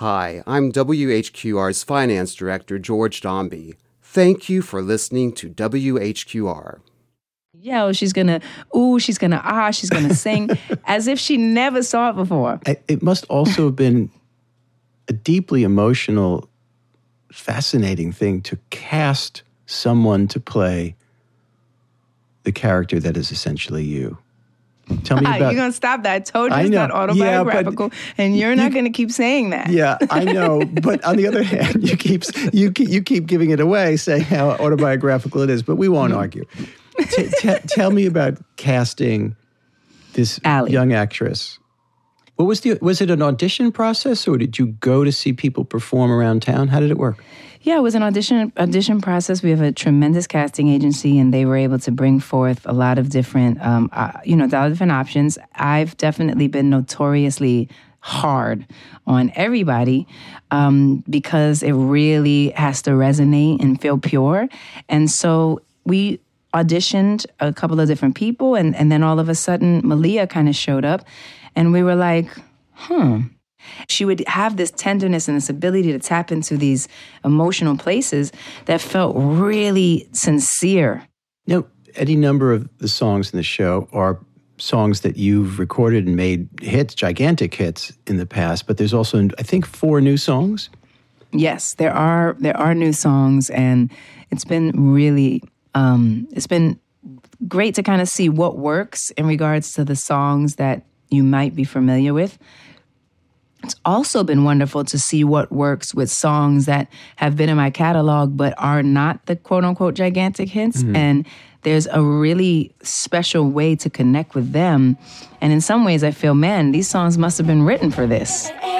Hi, I'm WHQR's Finance Director, George Dombey. Thank you for listening to WHQR. Yo, she's gonna she's gonna sing, as if she never saw it before. It must also have been a deeply emotional, fascinating thing to cast someone to play the character that is essentially you. Tell me about... You're going to stop that. I told you it's not autobiographical, and you're not going to keep saying that. Yeah, I know. But on the other hand, you keep giving it away, saying how autobiographical it is, but we won't argue. Tell me about casting this Allie. Young actress. What was it an audition process, or did you go to see people perform around town? How did it work? Yeah, it was an audition process. We have a tremendous casting agency, and they were able to bring forth a lot of different, different options. I've definitely been notoriously hard on everybody because it really has to resonate and feel pure. And so we auditioned a couple of different people, and then all of a sudden, Malia kind of showed up, and we were like, She would have this tenderness and this ability to tap into these emotional places that felt really sincere. Now, any number of the songs in the show are songs that you've recorded and made hits, gigantic hits in the past, but there's also, I think, 4 new songs? Yes, there are new songs, and it's been really, it's been great to kind of see what works in regards to the songs that you might be familiar with. It's also been wonderful to see what works with songs that have been in my catalog but are not the quote-unquote gigantic hits. Mm-hmm. And there's a really special way to connect with them. And in some ways, I feel, man, these songs must have been written for this.